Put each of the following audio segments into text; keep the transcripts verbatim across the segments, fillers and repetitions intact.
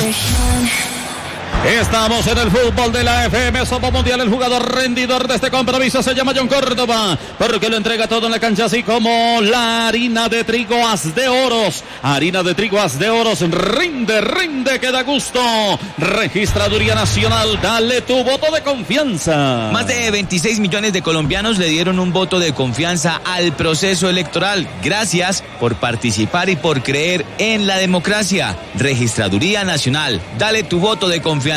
Estamos en el fútbol de la F M Sopo Mundial. El jugador rendidor de este compromiso se llama John Córdoba, porque lo entrega todo en la cancha, así como la harina de trigo Haz de Oros. Harina de trigo Haz de Oros, rinde, rinde, que da gusto. Registraduría Nacional, dale tu voto de confianza. Más de veintiséis millones de colombianos le dieron un voto de confianza al proceso electoral. Gracias por participar y por creer en la democracia. Registraduría Nacional, dale tu voto de confianza.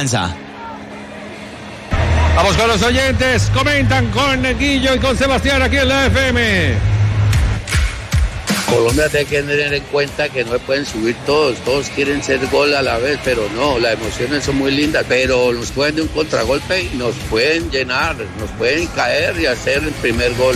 Vamos con los oyentes, comentan con Guillo y con Sebastián aquí en la F M. Colombia tiene que tener en cuenta que no se pueden subir todos, todos quieren ser gol a la vez, pero no, las emociones son muy lindas, pero nos pueden de un contragolpe y nos pueden llenar, nos pueden caer y hacer el primer gol.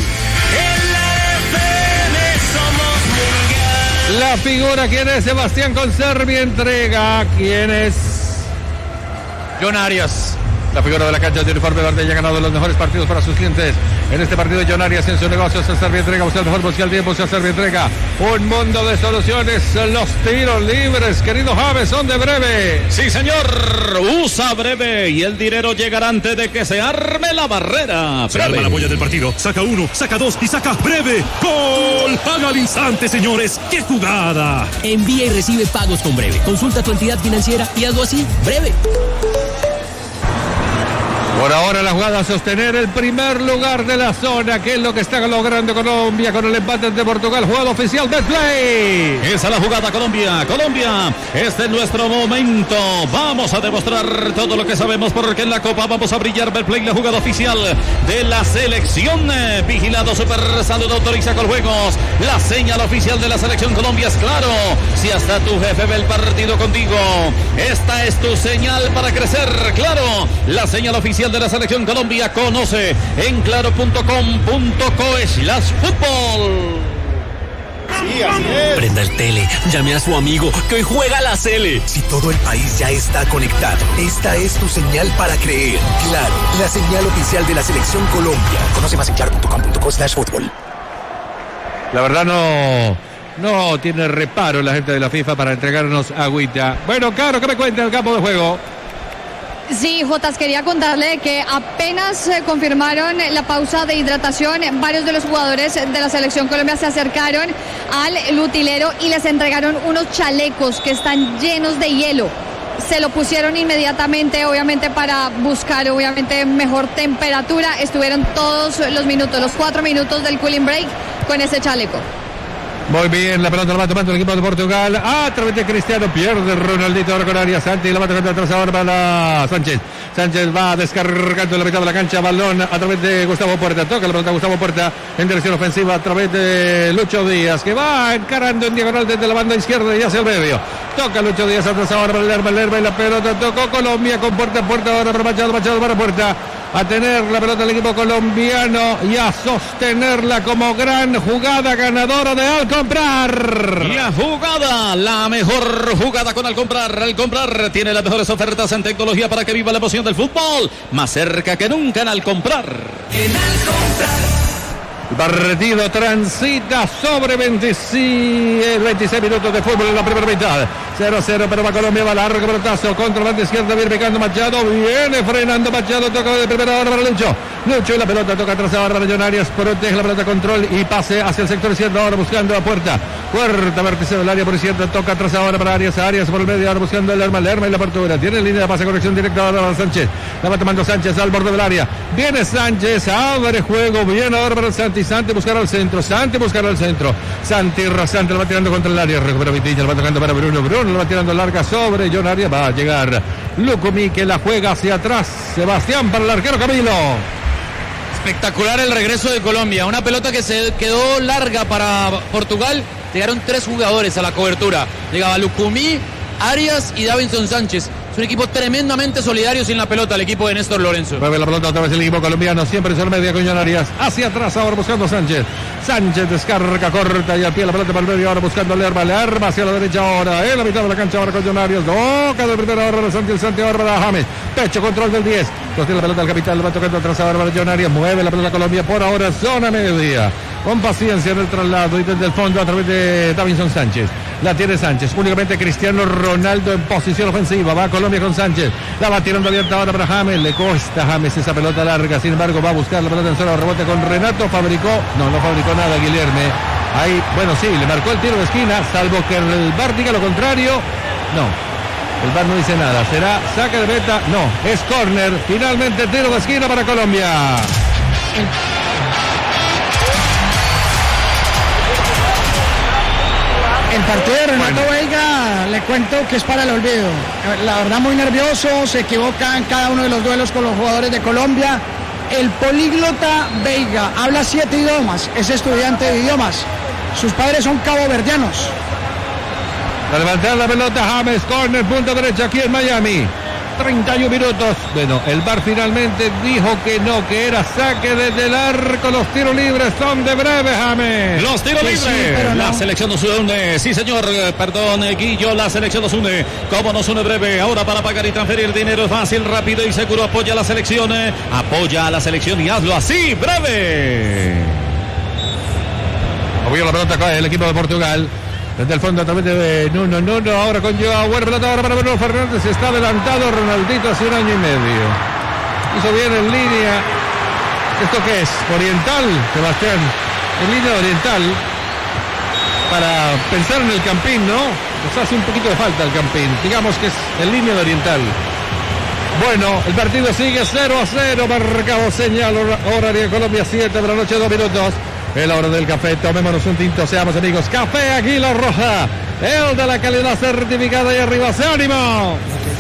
La figura, ¿quién es? Sebastián Conservi entrega, ¿quién es? John Arias. La figura de la cancha de uniforme verde, ya ha ganado los mejores partidos para sus clientes. En este partido, John Arias en su negocio, se serve entrega, busca el mejor, busca el tiempo, se serve entrega. Un mundo de soluciones, los tiros libres, querido Javes, son de Breve. Sí, señor, usa Breve y el dinero llegará antes de que se arme la barrera. Se arma la boya del partido, saca uno, saca dos y saca Breve. ¡Gol! Paga al instante, señores, ¡qué jugada! Envía y recibe pagos con Breve. Consulta tu entidad financiera y hazlo así, Breve. Por ahora la jugada a sostener el primer lugar de la zona, que es lo que está logrando Colombia con el empate ante Portugal. Jugada oficial Betplay. Esa es la jugada, Colombia. Colombia, este es nuestro momento. Vamos a demostrar todo lo que sabemos, porque en la Copa vamos a brillar. Betplay, la jugada oficial de la selección. Vigilado Super Salud, autoriza con juegos. La señal oficial de la selección Colombia es claro. Si hasta tu jefe ve el partido contigo, esta es tu señal para crecer. Claro, la señal oficial de la selección Colombia. Conoce en claro punto com punto co slash fútbol. Sí, así es. Prenda el tele, llame a su amigo que hoy juega la Cele. Si todo el país ya está conectado, esta es tu señal para creer. Claro, la señal oficial de la selección Colombia. Conoce más en claro punto com punto co slash fútbol. La verdad no, no tiene reparo la gente de la FIFA para entregarnos agüita. Bueno, Caro, ¿qué me cuenta el campo de juego? Sí, Jotas, quería contarle que apenas eh, confirmaron la pausa de hidratación, varios de los jugadores de la selección Colombia se acercaron al utilero y les entregaron unos chalecos que están llenos de hielo. Se lo pusieron inmediatamente, obviamente para buscar obviamente mejor temperatura. Estuvieron todos los minutos, los cuatro minutos del cooling break con ese chaleco. Muy bien, la pelota la va tomando el equipo de Portugal. A través de Cristiano, pierde Ronaldito ahora con Arias. Santi la va tocando atrás ahora para Sánchez. Sánchez va descargando la mitad de la cancha. Balón a través de Gustavo Puerta. Toca la pelota Gustavo Puerta en dirección ofensiva a través de Lucho Díaz, que va encarando en diagonal desde la banda izquierda y hacia el medio. Toca Lucho Díaz atrás ahora para Lerma, Lerma y la pelota tocó Colombia con Puerta, Puerta ahora para Machado, Machado para Puerta. A tener la pelota del equipo colombiano y a sostenerla como gran jugada ganadora de Al Comprar. La jugada, la mejor jugada con Al Comprar. Al Comprar tiene las mejores ofertas en tecnología para que viva la emoción del fútbol. Más cerca que nunca en Al Comprar. En Al Comprar. El partido transita sobre veintiséis, veintiséis minutos de fútbol en la primera mitad. cero a cero, pero va Colombia, va largo pelotazo contra la banda izquierda, viene picando Machado, viene frenando Machado, toca de primera hora para Lucho. Lucho y la pelota toca atrás ahora para John Arias, protege la pelota, control y pase hacia el sector izquierdo ahora buscando a Puerta. Puerta, vértice del área por izquierda, toca atrás ahora para Arias, Arias por el medio ahora buscando el Lerma, Lerma y la apertura. Tiene línea de pase, corrección directa ahora para Sánchez. La va tomando Sánchez al borde del área. Viene Sánchez, abre juego, viene ahora para Santi. Santi buscar al centro, Santi buscar al centro. Santi Rasante la va tirando contra el área, recupera Vitilla, la va tocando para Bruno, Bruno la va tirando larga sobre John Arias, va a llegar Lucumí que la juega hacia atrás, Sebastián para el arquero Camilo. Espectacular el regreso de Colombia, una pelota que se quedó larga para Portugal, llegaron tres jugadores a la cobertura, llegaba Lucumí, Arias y Davinson Sánchez. Es un equipo tremendamente solidario sin la pelota, el equipo de Néstor Lorenzo. Mueve la pelota otra vez el equipo colombiano, siempre en media con John Arias. Hacia atrás ahora buscando a Sánchez. Sánchez descarga, corta y al pie la pelota para el medio ahora buscando a Lerma. Lerma hacia la derecha ahora, en la mitad de la cancha ahora con John Arias. Toca de primera hora para Sánchez, Sánchez ahora para James. Pecho, control del diez. Sostiene la pelota al capitán, le va tocando atrás ahora para John Arias. Mueve la pelota Colombia por ahora, zona media. Con paciencia en el traslado y desde el fondo a través de Davinson Sánchez. La tiene Sánchez. Únicamente Cristiano Ronaldo en posición ofensiva. Va Colombia con Sánchez. La va tirando abierta ahora para James. Le cuesta a James esa pelota larga. Sin embargo, va a buscar la pelota en zona de rebote con Renato. Fabricó. No, no fabricó nada Guilherme. Ahí, bueno, sí, le marcó el tiro de esquina. Salvo que el V A R diga lo contrario. No. El V A R no dice nada. ¿Será saque de meta? No. Es córner. Finalmente tiro de esquina para Colombia. El... El partido de Renato bueno. Veiga, le cuento que es para el olvido. La verdad, muy nervioso, se equivoca en cada uno de los duelos con los jugadores de Colombia. El políglota Veiga habla siete idiomas, es estudiante de idiomas. Sus padres son caboverdianos. A levantar la pelota, James, corner, punta derecha aquí en Miami. treinta y un minutos. Bueno, el V A R finalmente dijo que no, que era saque desde el arco. Los tiros libres son de breve, James. Los tiros libres. Sí, no. La selección nos une. Sí, señor. Perdón, Guillo. La selección nos une. ¿Cómo nos une breve? Ahora para pagar y transferir dinero es fácil, rápido y seguro. Apoya a la selección. Apoya a la selección y hazlo así, breve. Movió la pelota acá el equipo de Portugal. Desde el fondo a través de Nuno, Nuno, ahora con Joao, buena pelota ahora para Bruno Fernández, está adelantado Ronaldito hace un año y medio. Hizo bien en línea. ¿Esto qué es? Oriental, Sebastián. En línea oriental. Para pensar en el Campín, ¿no? Nos hace un poquito de falta el Campín. Digamos que es en línea de oriental. Bueno, el partido sigue cero a cero, marcado señal horaria de Colombia, siete de la noche, dos minutos. Es la hora del café, tomémonos un tinto, seamos amigos. Café Águila Roja, el de la calidad certificada y arriba, ¡se ánimo!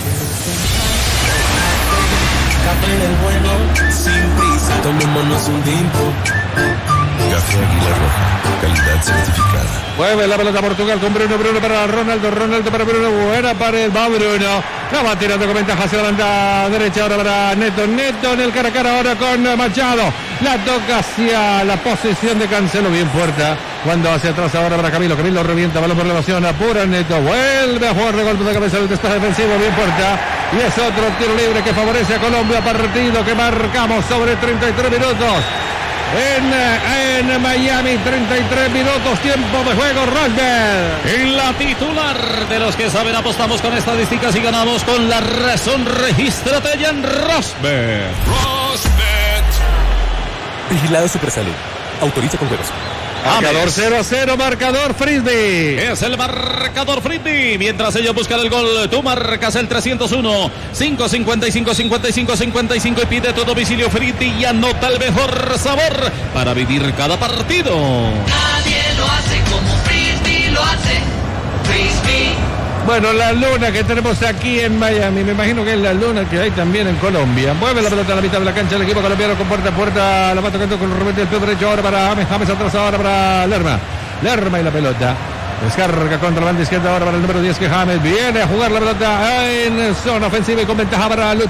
Café del bueno, sin prisa, tomémonos un tinto. Café Águila Roja, calidad certificada. Mueve la pelota Portugal con Bruno, Bruno para Ronaldo, Ronaldo para Bruno, buena pared, va Bruno. La va tirando con ventaja hacia la banda derecha ahora para Neto, Neto en el cara a cara ahora con Machado. La toca hacia la posición de Cancelo, bien fuerte. Cuando hacia atrás ahora para Camilo, Camilo revienta, balón por elevación, apura Neto, vuelve a jugar de golpe de cabeza el despeje defensivo, bien fuerte. Y es otro tiro libre que favorece a Colombia, partido que marcamos sobre treinta y tres minutos. En, en Miami, treinta y tres minutos, tiempo de juego, Rosberg. En la titular de los que saben, apostamos con estadísticas y ganamos con la razón. Regístrate ya en Rosberg. Rosberg. Vigilado Supersalud. Autoriza con juegos. Marcador cero a cero, marcador Frisbee. Es el marcador Frisbee. Mientras ellos buscan el gol, tú marcas el trescientos uno, cinco cincuenta y cinco, cincuenta y cinco, cincuenta y cinco y pide tu domicilio Frisbee y anota el mejor sabor para vivir cada partido. Nadie lo hace como Frisbee lo hace. Frisbee. Bueno, la luna que tenemos aquí en Miami, me imagino que es la luna que hay también en Colombia. Mueve la pelota a la mitad de la cancha el equipo colombiano con puerta a puerta. La va tocando con remate del pie derecho ahora para James, James atrás ahora para Lerma. Lerma y la pelota. Descarga contra la banda izquierda ahora para el número diez que James viene a jugar la pelota en zona ofensiva y con ventaja para Lutz.